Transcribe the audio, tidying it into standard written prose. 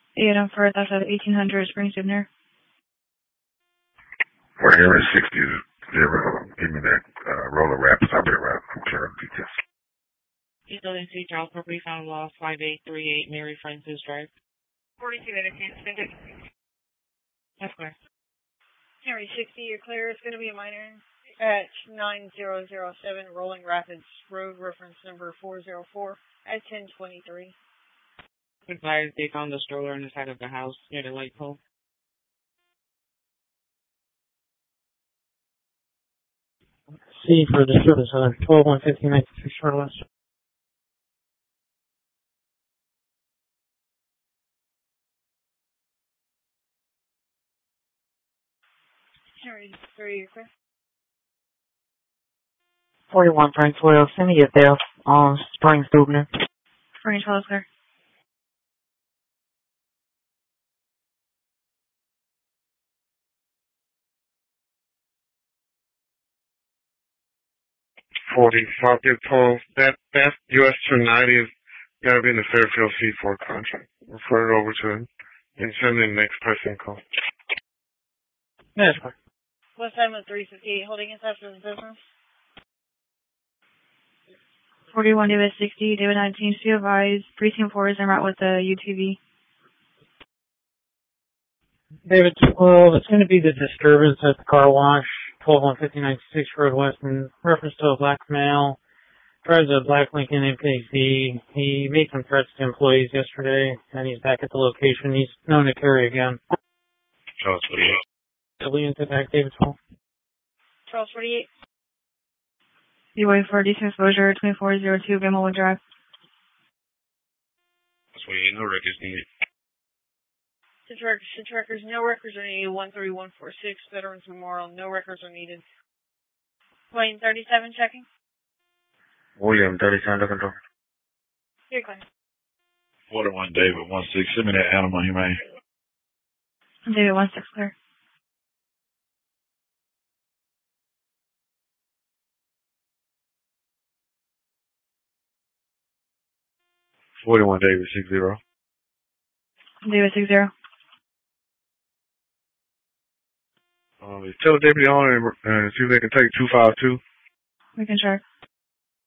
Item for theft of 1800 Spring Sumner. For area 60, give me that roller wrap. I'll be around. I'm clearing details. East Building C, child property found lost, 5838 Mary Francis Drive. 42 minutes, spend it. That's clear. Area 60, you're clear. It's going to be a minor at 9007 Rolling Rapids Road, reference number 404 at 1023. Advised they found the stroller on the side of the house near the light pole. C for the service, 12-1-15-96 Charlotte. Area 3, you're clear. 41 Frank 12, send me your theft on Spring Sumner. Spring 12 is clear. That US 290 is gotta be in the Fairfield C4 contract. Refer it over to him and send in the next person call. Yes, sir. West Side of 358, holding us after the business. 41 David 60, David 19, be advised, precinct 4 is en route with the UTV. David 12, it's going to be the disturbance at the car wash, 12-1-15-96 Road West, in reference to a black male. Drives a black Lincoln MKZ. He made some threats to employees yesterday, and he's back at the location. He's known to carry again. Charles 48. Civilian to back, David 12. Charles 48. Be waiting for decent exposure, 2402 Gimmelwood Drive. That's why no records needed. Six records, no records are needed. 13146 Veterans Memorial, no records are needed. Plane 37 checking. William 37 looking door. Here, Glenn. 41 David 16, send me that animal humane. David 16 clear. David 60. David 60. Tell the deputy on and see if they can take 252. We can check.